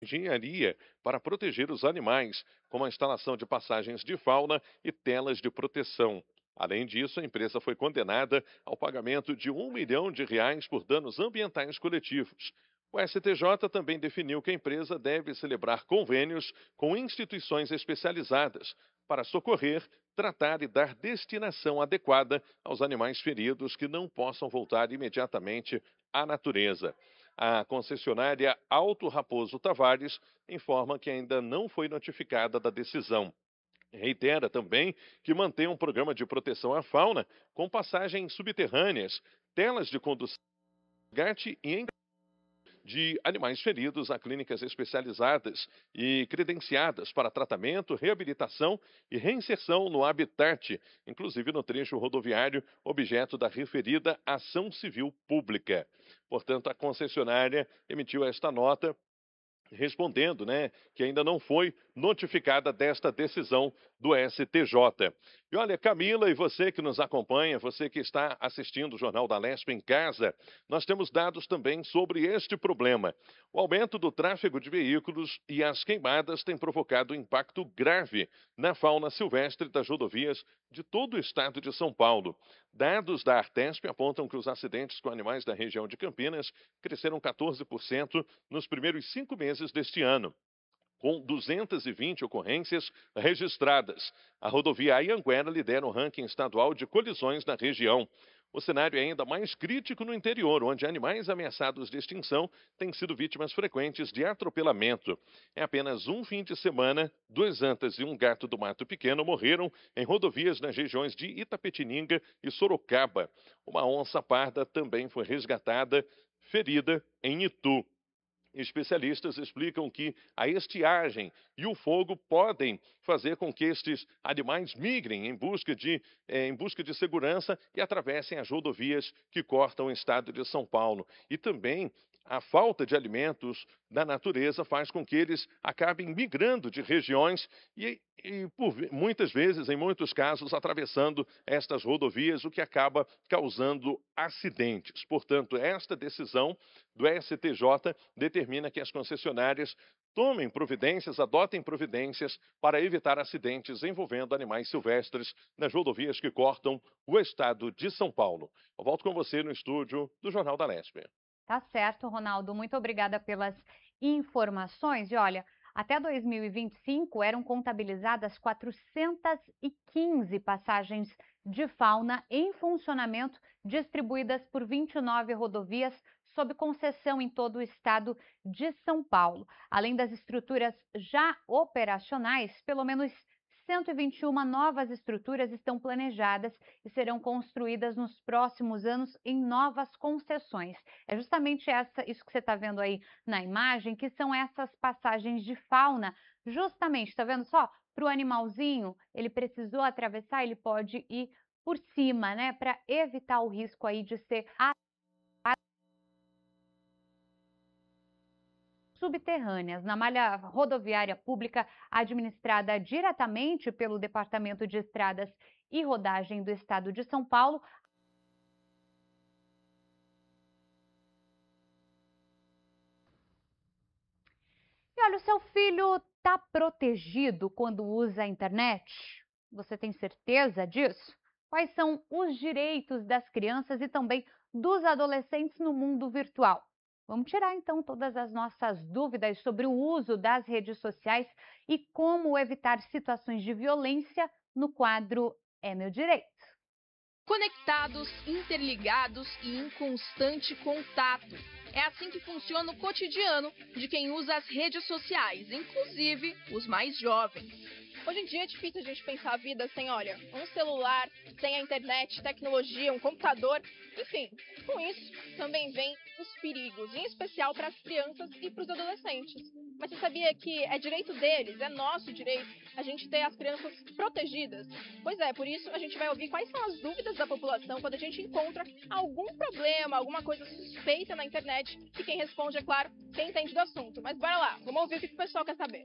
engenharia para proteger os animais, como a instalação de passagens de fauna e telas de proteção. Além disso, a empresa foi condenada ao pagamento de R$ 1 milhão por danos ambientais coletivos. O STJ também definiu que a empresa deve celebrar convênios com instituições especializadas para socorrer, tratar e dar destinação adequada aos animais feridos que não possam voltar imediatamente à natureza. A concessionária Alto Raposo Tavares informa que ainda não foi notificada da decisão. Reitera também que mantém um programa de proteção à fauna com passagens subterrâneas, telas de condução e de animais feridos a clínicas especializadas e credenciadas para tratamento, reabilitação e reinserção no habitat, inclusive no trecho rodoviário objeto da referida ação civil pública. Portanto, a concessionária emitiu esta nota respondendo, né, que ainda não foi notificada desta decisão do STJ. E olha, Camila, e você que nos acompanha, você que está assistindo o Jornal da Lesp em casa, nós temos dados também sobre este problema. O aumento do tráfego de veículos e as queimadas têm provocado impacto grave na fauna silvestre das rodovias de todo o estado de São Paulo. Dados da Artesp apontam que os acidentes com animais da região de Campinas cresceram 14% nos primeiros 5 meses deste ano, com 220 ocorrências registradas. A rodovia Anhanguera lidera o ranking estadual de colisões na região. O cenário é ainda mais crítico no interior, onde animais ameaçados de extinção têm sido vítimas frequentes de atropelamento. Em apenas um fim de semana, 2 antas e um gato do mato pequeno morreram em rodovias nas regiões de Itapetininga e Sorocaba. Uma onça parda também foi resgatada, ferida, em Itu. Especialistas explicam que a estiagem e o fogo podem fazer com que estes animais migrem em busca de segurança e atravessem as rodovias que cortam o estado de São Paulo. E também a falta de alimentos da natureza faz com que eles acabem migrando de regiões muitas vezes, em muitos casos, atravessando estas rodovias, o que acaba causando acidentes. Portanto, esta decisão do STJ determina que as concessionárias tomem providências, adotem providências para evitar acidentes envolvendo animais silvestres nas rodovias que cortam o estado de São Paulo. Eu volto com você no estúdio do Jornal da Lespe. Tá certo, Ronaldo. Muito obrigada pelas informações. E olha, até 2025 eram contabilizadas 415 passagens de fauna em funcionamento, distribuídas por 29 rodovias sob concessão em todo o estado de São Paulo. Além das estruturas já operacionais, pelo menos 121 novas estruturas estão planejadas e serão construídas nos próximos anos em novas concessões. É justamente isso que você está vendo aí na imagem, que são essas passagens de fauna. Justamente, está vendo só? Para o animalzinho, ele precisou atravessar, ele pode ir por cima, né? Para evitar o risco aí de ser subterrâneas na malha rodoviária pública administrada diretamente pelo Departamento de Estradas e Rodagem do Estado de São Paulo. E olha, o seu filho está protegido quando usa a internet? Você tem certeza disso? Quais são os direitos das crianças e também dos adolescentes no mundo virtual? Vamos tirar então todas as nossas dúvidas sobre o uso das redes sociais e como evitar situações de violência no quadro É Meu Direito. Conectados, interligados e em constante contato. É assim que funciona o cotidiano de quem usa as redes sociais, inclusive os mais jovens. Hoje em dia é difícil a gente pensar a vida sem, olha, um celular, sem a internet, tecnologia, um computador, enfim. Com isso, também vem os perigos, em especial para as crianças e para os adolescentes. Mas você sabia que é direito deles, é nosso direito, a gente ter as crianças protegidas? Pois é, por isso a gente vai ouvir quais são as dúvidas da população quando a gente encontra algum problema, alguma coisa suspeita na internet. E quem responde, é claro, quem entende do assunto. Mas bora lá, vamos ouvir o que o pessoal quer saber.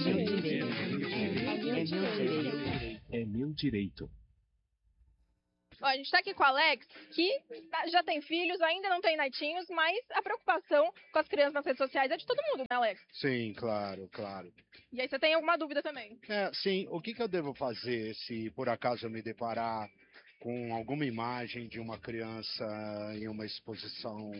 É meu direito. Ó, a gente está aqui com o Alex, que já tem filhos, ainda não tem netinhos, mas a preocupação com as crianças nas redes sociais é de todo mundo, né, Alex? Sim, claro, claro. E aí você tem alguma dúvida também? Sim, o que eu devo fazer se por acaso eu me deparar com alguma imagem de uma criança em uma exposição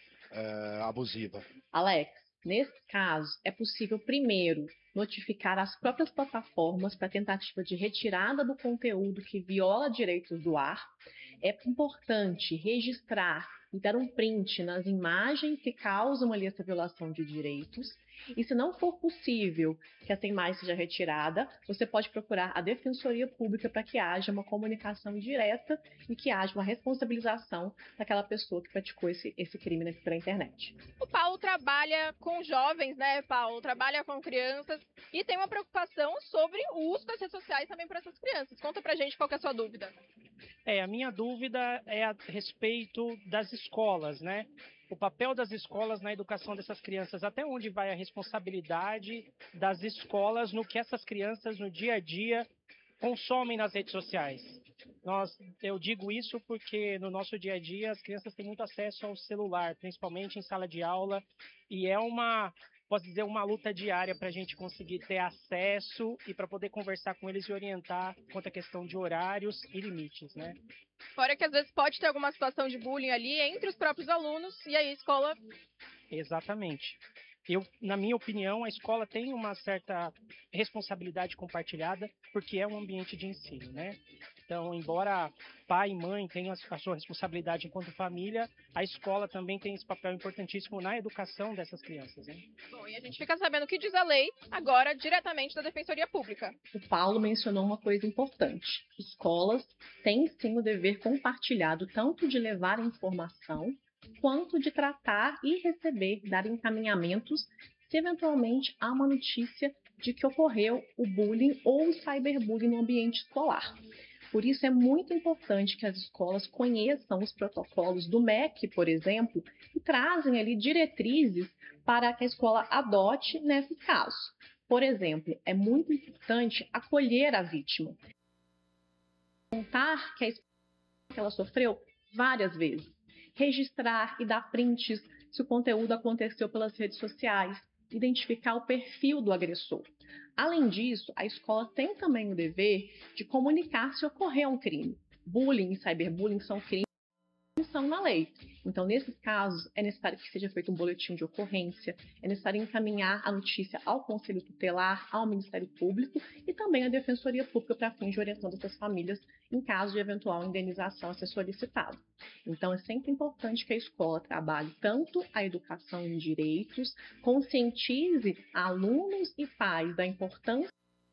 abusiva? Alex, nesse caso, é possível primeiro notificar as próprias plataformas para tentativa de retirada do conteúdo que viola direitos do ar. É importante registrar e dar um print nas imagens que causam ali essa violação de direitos. E se não for possível que essa imagem seja retirada, você pode procurar a Defensoria Pública para que haja uma comunicação direta e que haja uma responsabilização daquela pessoa que praticou esse crime pela internet. O Paulo trabalha com jovens, né, Paulo? Trabalha com crianças e tem uma preocupação sobre o uso das redes sociais também para essas crianças. Conta pra gente qual que é a sua dúvida. A minha dúvida é a respeito das escolas, né? O papel das escolas na educação dessas crianças, até onde vai a responsabilidade das escolas no que essas crianças no dia a dia consomem nas redes sociais. Eu digo isso porque no nosso dia a dia as crianças têm muito acesso ao celular, principalmente em sala de aula, e posso dizer, uma luta diária para a gente conseguir ter acesso e para poder conversar com eles e orientar quanto à questão de horários e limites, né? Fora que às vezes pode ter alguma situação de bullying ali entre os próprios alunos e aí a escola... Exatamente. Na minha opinião, a escola tem uma certa responsabilidade compartilhada porque é um ambiente de ensino, né? Então, embora pai e mãe tenham a sua responsabilidade enquanto família, a escola também tem esse papel importantíssimo na educação dessas crianças, né? Bom, e a gente fica sabendo o que diz a lei agora diretamente da Defensoria Pública. O Paulo mencionou uma coisa importante. Escolas têm sim o dever compartilhado tanto de levar informação quanto de tratar e receber, dar encaminhamentos se eventualmente há uma notícia de que ocorreu o bullying ou o cyberbullying no ambiente escolar. Por isso é muito importante que as escolas conheçam os protocolos do MEC, por exemplo, e trazem ali diretrizes para que a escola adote nesse caso. Por exemplo, é muito importante acolher a vítima, contar que ela sofreu várias vezes, registrar e dar prints se o conteúdo aconteceu pelas redes sociais, identificar o perfil do agressor. Além disso, a escola tem também o dever de comunicar se ocorreu um crime. Bullying e cyberbullying são crimes que são na lei. Então, nesses casos, é necessário que seja feito um boletim de ocorrência, é necessário encaminhar a notícia ao Conselho Tutelar, ao Ministério Público e também à Defensoria Pública para fins de orientação dessas famílias em caso de eventual indenização a ser solicitada. Então, é sempre importante que a escola trabalhe tanto a educação em direitos, conscientize alunos e pais da importância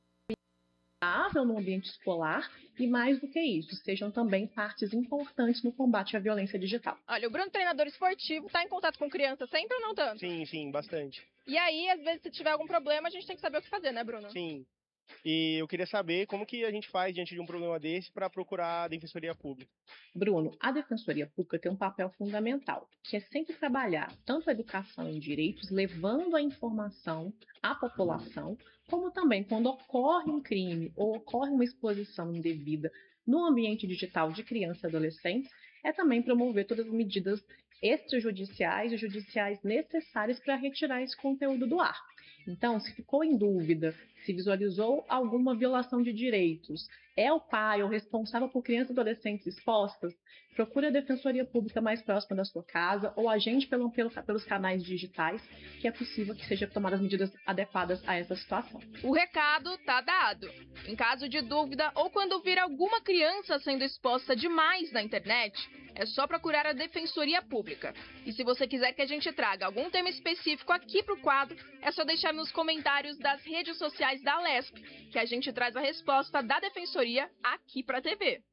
no ambiente escolar e, mais do que isso, sejam também partes importantes no combate à violência digital. Olha, o Bruno, treinador esportivo, está em contato com criança sempre ou não tanto? Sim, bastante. E aí, às vezes, se tiver algum problema, a gente tem que saber o que fazer, né, Bruno? Sim. E eu queria saber como que a gente faz diante de um problema desse para procurar a Defensoria Pública. Bruno, a Defensoria Pública tem um papel fundamental, que é sempre trabalhar tanto a educação em direitos, levando a informação à população, como também quando ocorre um crime ou ocorre uma exposição indevida no ambiente digital de crianças e adolescentes, é também promover todas as medidas extrajudiciais e judiciais necessárias para retirar esse conteúdo do ar. Então, se ficou em dúvida, se visualizou alguma violação de direitos, é o pai ou responsável por crianças e adolescentes expostas, procure a Defensoria Pública mais próxima da sua casa ou agende pelos canais digitais, que é possível que sejam tomadas medidas adequadas a essa situação. O recado tá dado. Em caso de dúvida ou quando vir alguma criança sendo exposta demais na internet, é só procurar a Defensoria Pública. E se você quiser que a gente traga algum tema específico aqui pro quadro, é só deixar nos comentários das redes sociais da Alesp, que a gente traz a resposta da Defensoria aqui pra TV.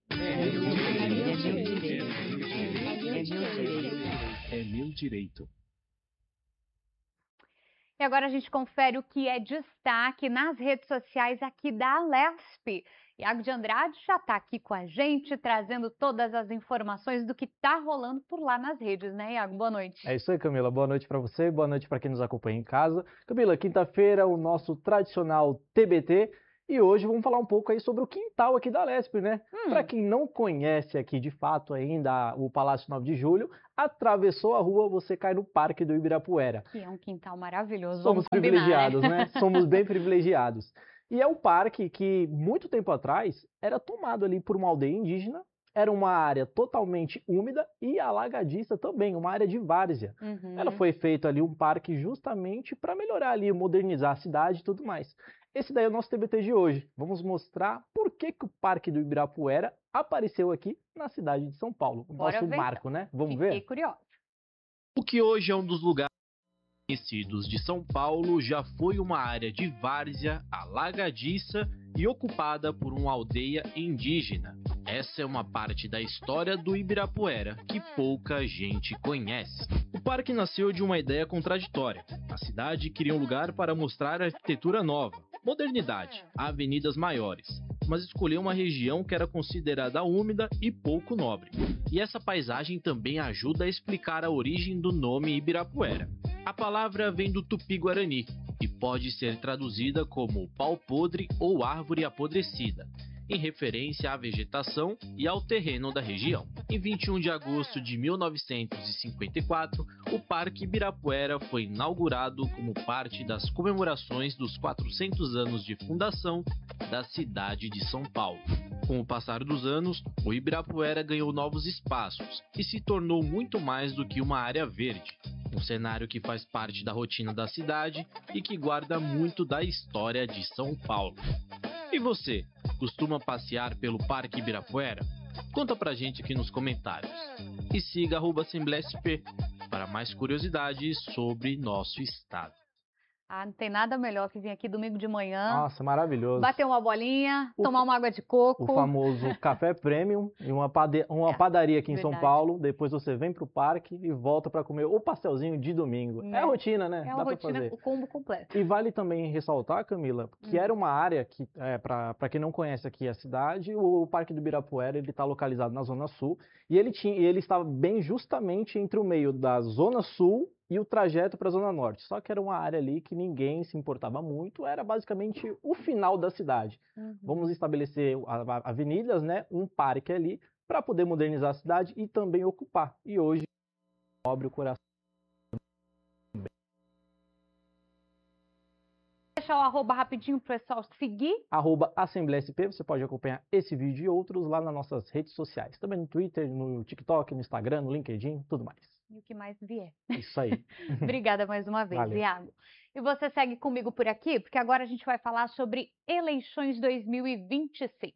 É meu direito. E agora a gente confere o que é destaque nas redes sociais aqui da Alesp. Iago de Andrade já está aqui com a gente, trazendo todas as informações do que está rolando por lá nas redes, né, Iago? Boa noite. É isso aí, Camila. Boa noite para você, boa noite para quem nos acompanha em casa. Camila, quinta-feira, o nosso tradicional TBT. E hoje vamos falar um pouco aí sobre o quintal aqui da Alesp, né? Para quem não conhece aqui de fato ainda o Palácio 9 de Julho, atravessou a rua, você cai no Parque do Ibirapuera. Que é um quintal maravilhoso, Somos vamos combinar, privilegiados, né? Somos bem privilegiados. E é um parque que, muito tempo atrás, era tomado ali por uma aldeia indígena, era uma área totalmente úmida e alagadiça também, uma área de várzea. Ela foi feita ali um parque justamente para melhorar ali, modernizar a cidade e tudo mais. Esse daí é o nosso TBT de hoje. Vamos mostrar por que o Parque do Ibirapuera apareceu aqui na cidade de São Paulo. O Bora nosso ver, marco, né? Vamos Fiquei ver? curiosa. O que hoje é um dos lugares conhecidos de São Paulo já foi uma área de várzea, alagadiça e ocupada por uma aldeia indígena. Essa é uma parte da história do Ibirapuera que pouca gente conhece. O parque nasceu de uma ideia contraditória. A cidade queria um lugar para mostrar arquitetura nova, modernidade, avenidas maiores, mas escolheu uma região que era considerada úmida e pouco nobre. E essa paisagem também ajuda a explicar a origem do nome Ibirapuera. A palavra vem do tupi-guarani e pode ser traduzida como pau podre ou árvore apodrecida, em referência à vegetação e ao terreno da região. Em 21 de agosto de 1954, o Parque Ibirapuera foi inaugurado como parte das comemorações dos 400 anos de fundação da cidade de São Paulo. Com o passar dos anos, o Ibirapuera ganhou novos espaços e se tornou muito mais do que uma área verde. Um cenário que faz parte da rotina da cidade e que guarda muito da história de São Paulo. E você, costuma passear pelo Parque Ibirapuera? Conta pra gente aqui nos comentários. E siga @AssembleiaSP para mais curiosidades sobre nosso estado. Ah, não tem nada melhor que vir aqui domingo de manhã, Nossa, maravilhoso. bater uma bolinha, tomar uma água de coco. O famoso café premium e uma padaria aqui em São verdade. Paulo. Depois você vem pro parque e volta para comer o pastelzinho de domingo. É a rotina, né? É Dá uma pra rotina, fazer. o combo completo. E vale também ressaltar, Camila, que era uma área que, para quem não conhece aqui a cidade, o Parque do Ibirapuera ele está localizado na Zona Sul e ele estava bem justamente entre o meio da Zona Sul e o trajeto para a Zona Norte. Só que era uma área ali que ninguém se importava muito, era basicamente o final da cidade. Vamos estabelecer avenidas, né, um parque ali, para poder modernizar a cidade e também ocupar. E hoje, abre o coração. Deixa o arroba rapidinho pro pessoal seguir. @AssembleiaSP, você pode acompanhar esse vídeo e outros lá nas nossas redes sociais. Também no Twitter, no TikTok, no Instagram, no LinkedIn, tudo mais. E o que mais vier. Isso aí. Obrigada mais uma vez, Valeu. Iago. E você segue comigo por aqui, porque agora a gente vai falar sobre eleições 2026.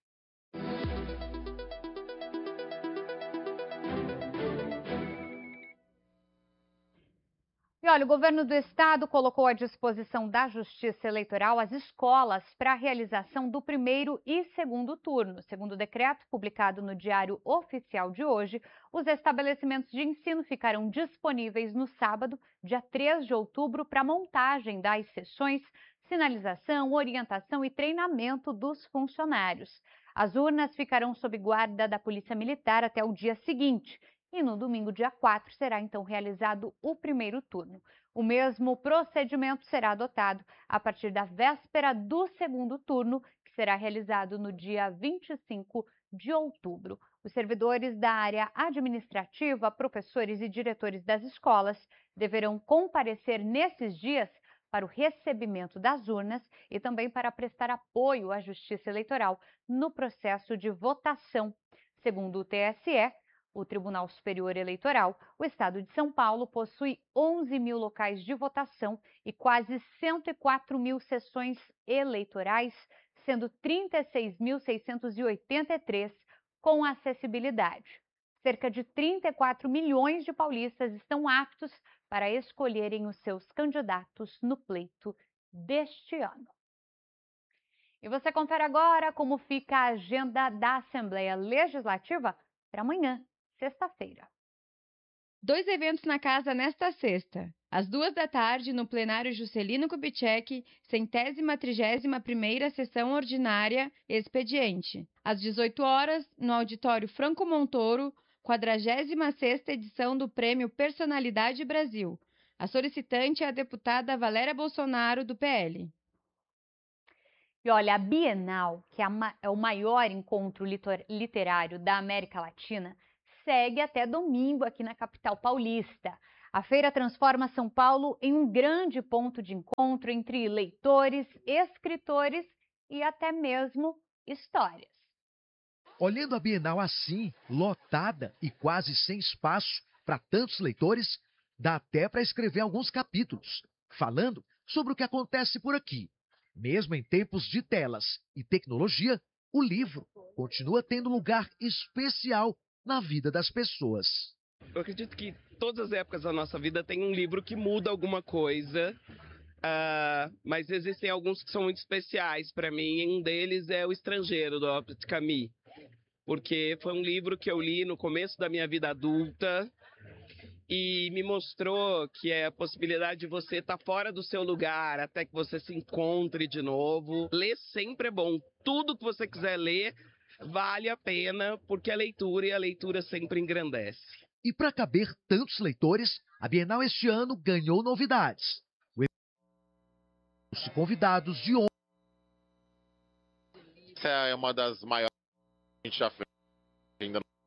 E olha, o governo do estado colocou à disposição da Justiça Eleitoral as escolas para a realização do primeiro e segundo turno. Segundo o decreto publicado no Diário Oficial de hoje, os estabelecimentos de ensino ficarão disponíveis no sábado, dia 3 de outubro, para montagem das sessões, sinalização, orientação e treinamento dos funcionários. As urnas ficarão sob guarda da Polícia Militar até o dia seguinte. E no domingo, dia 4, será então realizado o primeiro turno. O mesmo procedimento será adotado a partir da véspera do segundo turno, que será realizado no dia 25 de outubro. Os servidores da área administrativa, professores e diretores das escolas deverão comparecer nesses dias para o recebimento das urnas e também para prestar apoio à Justiça Eleitoral no processo de votação. Segundo o TSE, o Tribunal Superior Eleitoral, o estado de São Paulo possui 11 mil locais de votação e quase 104 mil sessões eleitorais, sendo 36.683 com acessibilidade. Cerca de 34 milhões de paulistas estão aptos para escolherem os seus candidatos no pleito deste ano. E você confere agora como fica a agenda da Assembleia Legislativa para amanhã, sexta-feira. 2 eventos na casa nesta sexta. Às 14h, no plenário Juscelino Kubitschek, 131ª sessão ordinária expediente. Às 18h, no auditório Franco Montoro, 46ª edição do Prêmio Personalidade Brasil. A solicitante é a deputada Valéria Bolsonaro, do PL. E olha, a Bienal, que é o maior encontro literário da América Latina, segue até domingo aqui na capital paulista. A feira transforma São Paulo em um grande ponto de encontro entre leitores, escritores e até mesmo histórias. Olhando a Bienal assim, lotada e quase sem espaço para tantos leitores, dá até para escrever alguns capítulos, falando sobre o que acontece por aqui. Mesmo em tempos de telas e tecnologia, o livro continua tendo lugar especial na vida das pessoas. Eu acredito que todas as épocas da nossa vida tem um livro que muda alguma coisa, mas existem alguns que são muito especiais para mim, e um deles é O Estrangeiro, do Albert Camus, porque foi um livro que eu li no começo da minha vida adulta e me mostrou que é a possibilidade de você estar fora do seu lugar até que você se encontre de novo. Ler sempre é bom. Tudo que você quiser ler vale a pena, porque a leitura sempre engrandece. E para caber tantos leitores, a Bienal este ano ganhou novidades. Os convidados de ontem. Essa é uma das maiores que a gente já fez. Ainda não.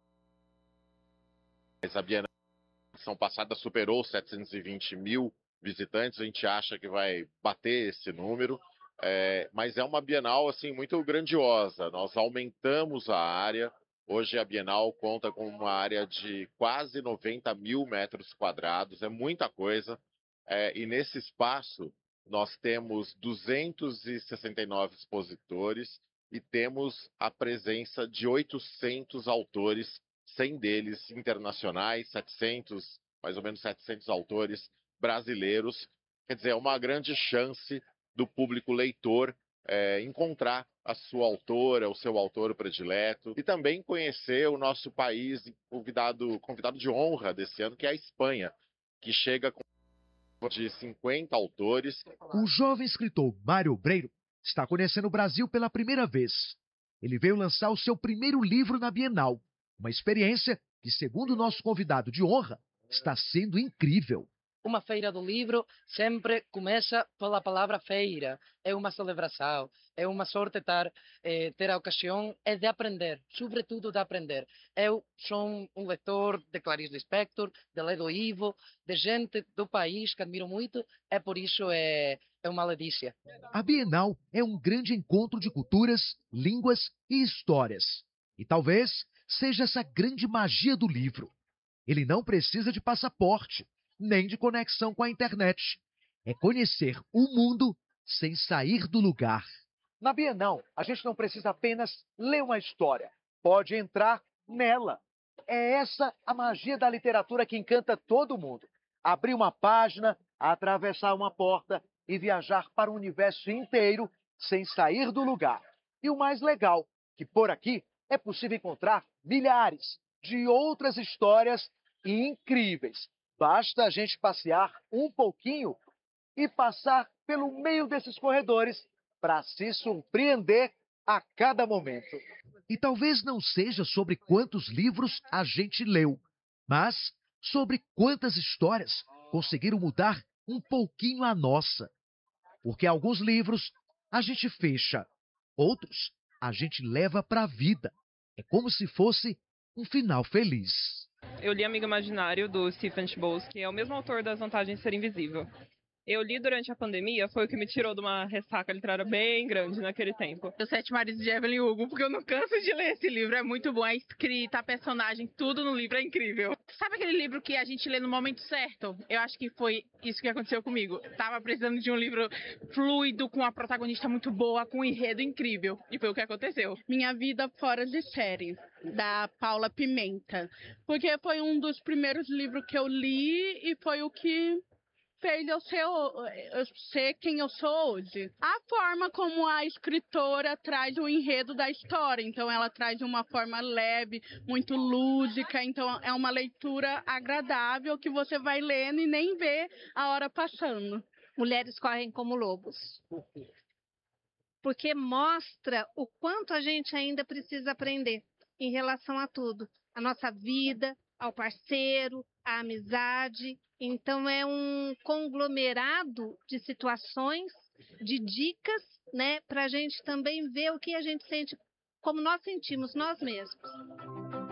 Essa Bienal edição passada superou 720 mil visitantes. A gente acha que vai bater esse número. Mas é uma Bienal assim, muito grandiosa. Nós aumentamos a área. Hoje a Bienal conta com uma área de quase 90 mil metros quadrados. É muita coisa. E nesse espaço nós temos 269 expositores e temos a presença de 800 autores, 100 deles internacionais, mais ou menos 700 autores brasileiros. Quer dizer, é uma grande chance do público leitor encontrar a sua autora, o seu autor predileto, e também conhecer o nosso país, convidado de honra desse ano, que é a Espanha, que chega com de 50 autores. O jovem escritor Mário Breiro está conhecendo o Brasil pela primeira vez. Ele veio lançar o seu primeiro livro na Bienal, uma experiência que, segundo o nosso convidado de honra, está sendo incrível. Uma feira do livro sempre começa pela palavra feira. É uma celebração, é uma sorte ter a ocasião de aprender, sobretudo de aprender. Eu sou um leitor de Clarice Lispector, de Ledo Ivo, de gente do país que admiro muito, por isso é uma delícia. A Bienal é um grande encontro de culturas, línguas e histórias. E talvez seja essa grande magia do livro. Ele não precisa de passaporte, nem de conexão com a internet. É conhecer o mundo sem sair do lugar. Na Bienal, a gente não precisa apenas ler uma história, pode entrar nela. É essa a magia da literatura que encanta todo mundo. Abrir uma página, atravessar uma porta e viajar para o universo inteiro sem sair do lugar. E o mais legal, que por aqui é possível encontrar milhares de outras histórias incríveis. Basta a gente passear um pouquinho e passar pelo meio desses corredores para se surpreender a cada momento. E talvez não seja sobre quantos livros a gente leu, mas sobre quantas histórias conseguiram mudar um pouquinho a nossa. Porque alguns livros a gente fecha, outros a gente leva para a vida. É como se fosse um final feliz. Eu li Amigo Imaginário, do Stephen Chbosky, que é o mesmo autor das Vantagens de Ser Invisível. Eu li durante a pandemia, foi o que me tirou de uma ressaca literária bem grande naquele tempo. Os Sete Maridos de Evelyn Hugo, porque eu não canso de ler esse livro, é muito bom, a escrita, a personagem, tudo no livro é incrível. Sabe aquele livro que a gente lê no momento certo? Eu acho que foi isso que aconteceu comigo. Tava precisando de um livro fluido, com uma protagonista muito boa, com um enredo incrível, e foi o que aconteceu. Minha Vida Fora de Série, da Paula Pimenta, porque foi um dos primeiros livros que eu li e foi o que fez eu ser quem eu sou hoje. A forma como a escritora traz o enredo da história, então ela traz de uma forma leve, muito lúdica, então é uma leitura agradável que você vai lendo e nem vê a hora passando. Mulheres Correm como Lobos. Porque mostra o quanto a gente ainda precisa aprender em relação a tudo. A nossa vida, ao parceiro, à amizade. Então é um conglomerado de situações, de dicas né, para a gente também ver o que a gente sente, como nós sentimos nós mesmos.